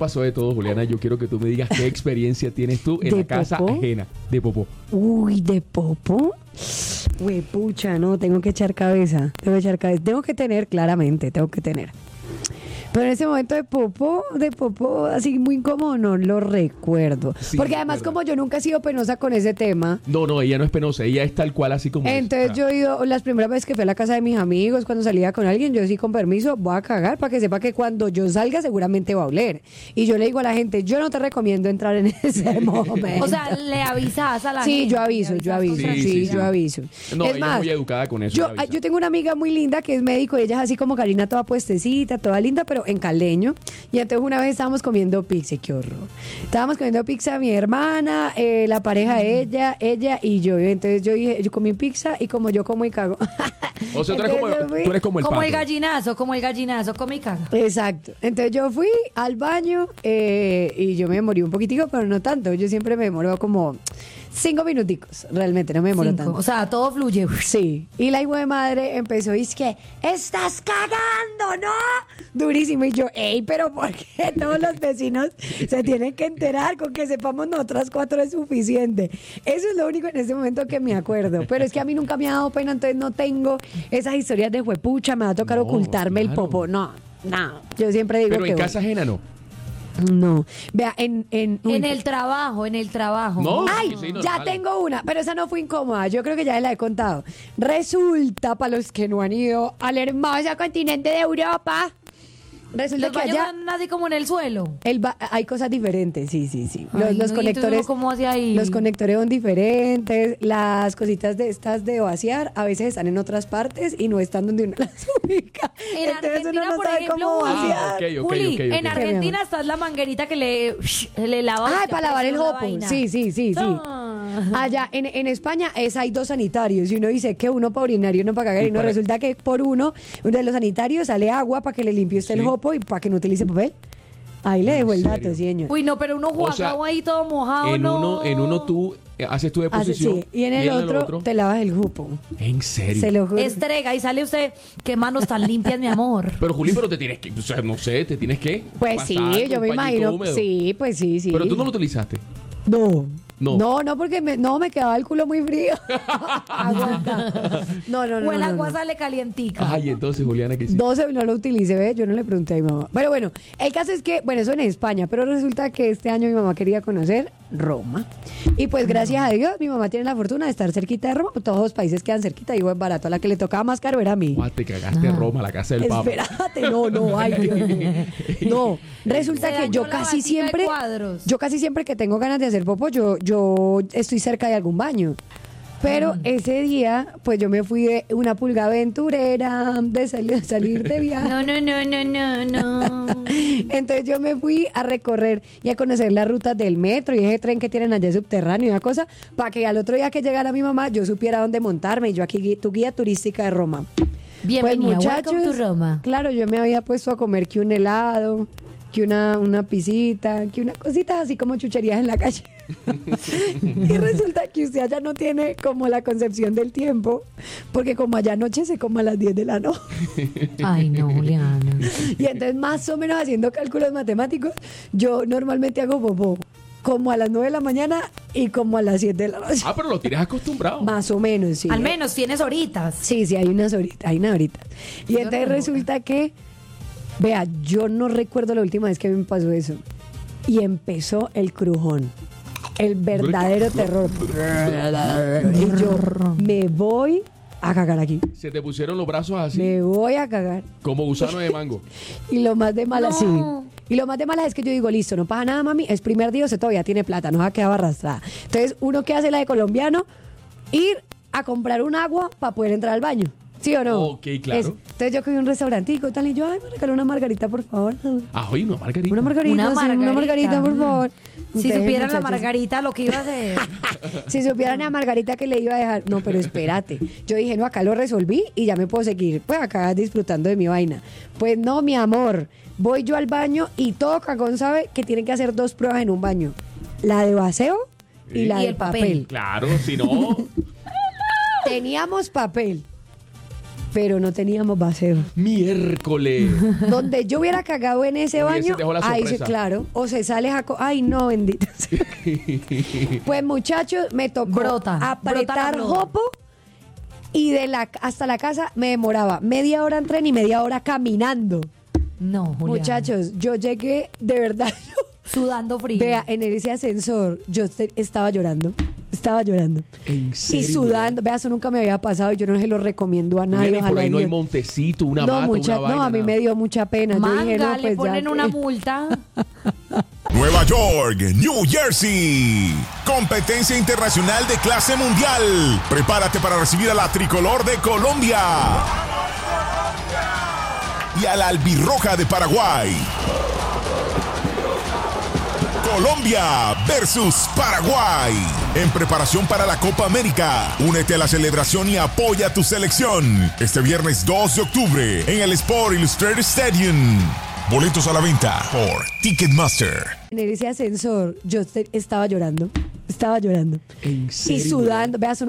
pasó de todo, Juliana. Yo quiero que tú me digas qué experiencia tienes tú en ¿De la casa popó? ajena de popó. Uy, ¿de popó? Güey, pucha, no, tengo que echar cabeza. Tengo que tener, claramente, tengo que tener. Pero en ese momento de popó, así muy incómodo, no lo recuerdo. Sí, Porque además, recuerda. como yo nunca he sido penosa con ese tema, No, ella no es penosa, ella es tal cual así como es. entonces yo he ido, las primeras veces que fui a la casa de mis amigos, cuando salía con alguien, yo sí con permiso voy a cagar para que sepa que cuando yo salga seguramente va a oler. Y yo le digo a la gente, yo no te recomiendo entrar en ese momento. O sea, le avisas a la Sí, gente. yo aviso. Sí, Yo aviso. No, Es ella más, es muy educada con eso. yo ella avisa. tengo una amiga muy linda que es médico y ella es así como Karina, toda puestecita, toda linda, pero en caldeño. Y entonces una vez estábamos comiendo pizza, y qué horror. Estábamos comiendo pizza mi hermana, la pareja de ella y yo. Y entonces yo dije, yo comí pizza y como yo como y cago. O sea, tú eres Entonces yo fui- tú eres como el Como el pato. gallinazo, come y caga. Exacto. Entonces yo fui al baño y yo me demoré un poquitico, pero no tanto. Yo siempre me demoro como 5 minuticos. Realmente no me demoro tanto. O sea, todo fluye. Sí, y la hijo de madre empezó, y es que estás cagando, ¿no? Durísimo, y yo, ey, pero ¿por qué todos los vecinos se tienen que enterar? Con que sepamos nosotras 4 es suficiente. Eso es lo único en este momento que me acuerdo, pero es que a mí nunca me ha dado pena, entonces no tengo esas historias de juepucha, me va a tocar No, ocultarme el claro. popo, no, yo siempre digo Pero que en casa ajena no. no, vea, uy, En el trabajo. No. Ay, Sí, sí, ya normal. tengo una, pero esa no fue incómoda. Yo creo que ya la he contado. Resulta, para los que no han ido al hermoso continente de Europa, resulta Los que baños allá son así como en el suelo. hay cosas diferentes, sí. Ay, Los no, y entonces conectores, uno cómo hace ahí. los conectores son diferentes. Las cositas de estas de vaciar a veces están en otras partes y no están donde uno las ubica. En Entonces Argentina, uno no por sabe ejemplo, cómo Juli, vaciar. Juli, en ok. Argentina está la manguerita que le lava. Ay, para lavar el jopo. jopo. Sí. Allá en España hay 2 sanitarios y uno dice que uno para orinar y uno para cagar y no para- resulta que por uno de los sanitarios sale agua para que le limpie usted el Sí. jopo y para que no utilice papel. Ahí le dejo el dato, serio? señor. Uy, no, pero uno O sea, jugado ahí todo mojado, no. En uno tú haces tu Hace- deposición. sí, y en el otro te lavas el jopo. En serio. Se lo juro. Estrega y sale usted, qué manos tan limpias, mi amor. Pero Juli, pero te tienes que, o sea, no sé, te tienes que Pues pasar sí, con yo me un pañito imagino. húmedo. Sí, pues sí. Pero tú no lo utilizaste. No. No. No, porque me quedaba el culo muy frío. Aguanta. No. O el agua no. sale calientica. Ay, entonces, Juliana, ¿qué hiciste? 12 no lo utilicé, ¿ve? Yo no le pregunté a mi mamá. Pero bueno, el caso es que, bueno, eso en España, pero resulta que este año mi mamá quería conocer Roma. Y pues gracias a Dios, mi mamá tiene la fortuna de estar cerquita de Roma, pues todos los países quedan cerquita, y es barato. A la que le tocaba más caro era a mí. Guau, te cagaste en Roma, la casa del Papa. Espérate, no, ay, Dios mío. No, resulta Se que dañó yo la casi batica de siempre, cuadros. yo casi siempre que tengo ganas de hacer popo, yo estoy cerca de algún baño. Pero ese día, pues yo me fui de una pulga aventurera, de salir de viaje. No. Entonces yo me fui a recorrer y a conocer las rutas del metro y ese tren que tienen allá subterráneo y una cosa, para que al otro día que llegara mi mamá yo supiera dónde montarme. Y yo aquí, tu guía turística de Roma. Bienvenida, Pues, welcome to Roma. Claro, yo me había puesto a comer que un helado, que una pisita, que una cosita así como chucherías en la calle. Y resulta que usted allá no tiene como la concepción del tiempo, porque como allá anochece como a las 10 de la noche. Ay, no, Juliana. Y entonces más o menos haciendo cálculos matemáticos, yo normalmente hago popó como a las 9 de la mañana y como a las 7 de la noche. Ah, pero lo tienes acostumbrado. Más o menos, sí. Al menos tienes horitas. Sí, hay unas horitas, hay una horita. Y entonces resulta que, vea, yo no recuerdo la última vez que me pasó eso. Y empezó el crujón. El verdadero terror. Y yo me voy a cagar aquí. Se te pusieron los brazos así, Me voy a cagar. como gusano de mango. Y lo más de mala, No. sí. Y lo más de mala es que yo digo, listo, no pasa nada, mami. Es primer día, usted todavía tiene plata, no se ha quedado arrastrada. Entonces, uno que hace la de colombiano, ir a comprar un agua para poder entrar al baño. ¿Sí o no? Ok, claro. Entonces yo cogí un restaurantico y tal, y yo, ay, me regaló una margarita, por favor. Ah, oye, una margarita. Una margarita, Una sí, una margarita, por favor. Si Ustedes, supieran la muchachos, margarita lo que iba a hacer. Si supieran a Margarita que le iba a dejar. No, pero espérate. Yo dije, no, acá lo resolví y ya me puedo seguir. Pues acá disfrutando de mi vaina. Pues no, mi amor. Voy yo al baño y todo cagón sabe que tienen que hacer 2 pruebas en un baño. La de vaceo y la Y de el papel. papel. Claro, si no. Teníamos papel. pero no teníamos baseo. Miércoles. Donde yo hubiera cagado en ese Hubiese baño, dejado la ahí sí, sorpresa. claro. O se sale ay, no, bendito sea. Pues muchachos, me tocó Brota la apretar brota. jopo y hasta la casa me demoraba media hora en tren y media hora caminando. No, Julián. Muchachos, yo llegué, de verdad, Sudando frío. vea, en ese ascensor, yo estaba llorando. Estaba llorando. ¿En serio? Y sudando. Vea, eso nunca me había pasado. Yo no se lo recomiendo a nadie. Viene, por ojalá ahí no hay Dios. montecito, una No, mata, una vaina. no, a mí nada. me dio mucha pena. Yo Manga, dije, no, le pues ponen ya una que- multa. Nueva York, New Jersey. Competencia internacional de clase mundial. Prepárate para recibir a la tricolor de Colombia y a la albirroja de Paraguay. Colombia versus Paraguay. En preparación para la Copa América. Únete a la celebración y apoya a tu selección. Este viernes 2 de octubre en el Sport Illustrated Stadium. Boletos a la venta por Ticketmaster. En ese ascensor, yo estaba llorando. Estaba llorando. ¿En serio? Y sudando. Vea, eso